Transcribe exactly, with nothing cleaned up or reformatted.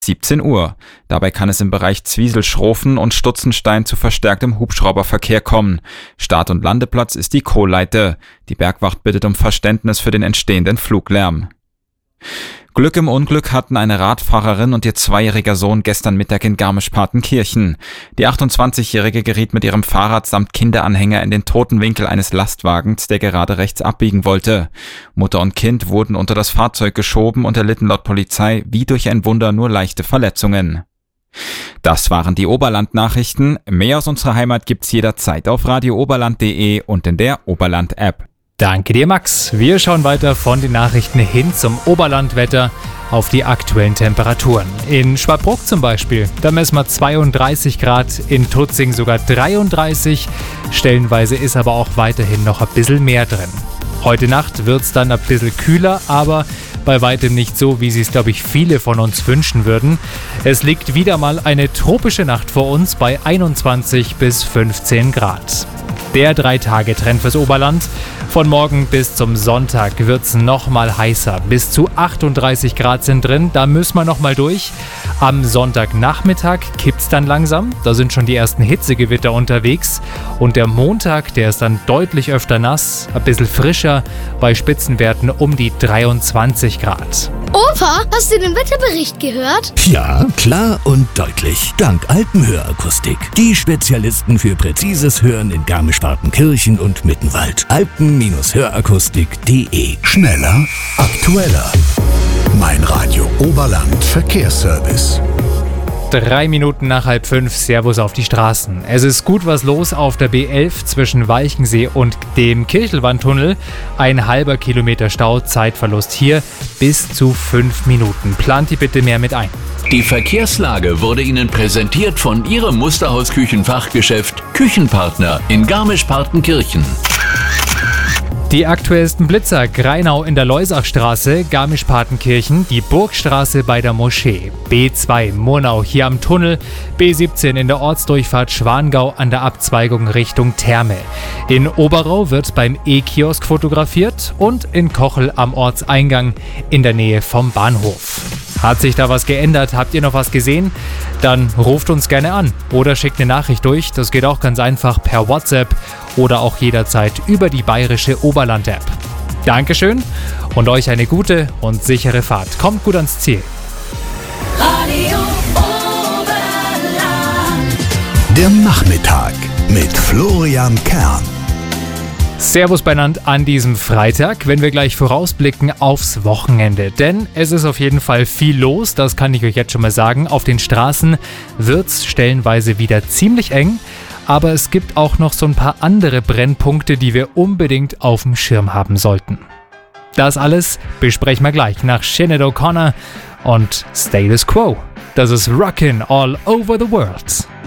siebzehn Uhr. Dabei kann es im Bereich Zwiesel-Schrofen und Stutzenstein zu verstärktem Hubschrauberverkehr kommen. Start- und Landeplatz ist die Kohleite. Die Bergwacht bittet um Verständnis für den entstehenden Fluglärm. Glück im Unglück hatten eine Radfahrerin und ihr zweijähriger Sohn gestern Mittag in Garmisch-Partenkirchen. Die achtundzwanzigjährige geriet mit ihrem Fahrrad samt Kinderanhänger in den toten Winkel eines Lastwagens, der gerade rechts abbiegen wollte. Mutter und Kind wurden unter das Fahrzeug geschoben und erlitten laut Polizei wie durch ein Wunder nur leichte Verletzungen. Das waren die Oberland-Nachrichten. Mehr aus unserer Heimat gibt's jederzeit auf radio oberland punkt de und in der Oberland-App. Danke dir, Max. Wir schauen weiter von den Nachrichten hin zum Oberlandwetter auf die aktuellen Temperaturen. In Schwabruck zum Beispiel, da messen wir zweiunddreißig Grad, in Tutzing sogar dreiunddreißig. Stellenweise ist aber auch weiterhin noch ein bisschen mehr drin. Heute Nacht wird es dann ein bisschen kühler, aber bei weitem nicht so, wie sie es, glaube ich, viele von uns wünschen würden. Es liegt wieder mal eine tropische Nacht vor uns bei einundzwanzig bis fünfzehn Grad. Der Drei-Tage-Trend fürs Oberland. Von morgen bis zum Sonntag wird es nochmal heißer. Bis zu achtunddreißig Grad sind drin, da müssen wir nochmal durch. Am Sonntagnachmittag kippt es dann langsam. Da sind schon die ersten Hitzegewitter unterwegs. Und der Montag, der ist dann deutlich öfter nass, ein bisschen frischer, bei Spitzenwerten um die dreiundzwanzig Grad. Opa, hast du den Wetterbericht gehört? Ja, klar und deutlich. Dank Alpenhörakustik. Die Spezialisten für präzises Hören in Garmisch-Partenkirchen und Mittenwald. Alpen-Hörakustik punkt de. Schneller, aktueller. Mein Radio Oberland Verkehrsservice. Drei Minuten nach halb fünf, Servus auf die Straßen. Es ist gut was los auf der B elf zwischen Walchensee und dem Kirchelwandtunnel. Ein halber Kilometer Stau, Zeitverlust hier bis zu fünf Minuten. Plant die bitte mehr mit ein. Die Verkehrslage wurde Ihnen präsentiert von Ihrem Musterhaus-Küchenfachgeschäft Küchenpartner in Garmisch-Partenkirchen. Die aktuellsten Blitzer: Greinau in der Leusachstraße, Garmisch-Partenkirchen, die Burgstraße bei der Moschee, B zwei Murnau hier am Tunnel, B siebzehn in der Ortsdurchfahrt Schwangau an der Abzweigung Richtung Therme. In Oberau wird beim E-Kiosk fotografiert und in Kochel am Ortseingang in der Nähe vom Bahnhof. Hat sich da was geändert? Habt ihr noch was gesehen? Dann ruft uns gerne an oder schickt eine Nachricht durch. Das geht auch ganz einfach per WhatsApp oder auch jederzeit über die bayerische Oberland-App. Dankeschön und euch eine gute und sichere Fahrt. Kommt gut ans Ziel. Radio Oberland. Der Nachmittag mit Florian Kern. Servus beieinander an diesem Freitag, wenn wir gleich vorausblicken aufs Wochenende. Denn es ist auf jeden Fall viel los, das kann ich euch jetzt schon mal sagen. Auf den Straßen wird es stellenweise wieder ziemlich eng. Aber es gibt auch noch so ein paar andere Brennpunkte, die wir unbedingt auf dem Schirm haben sollten. Das alles besprechen wir gleich nach Sinead O'Connor und Status Quo. Das ist Rockin' All Over the World.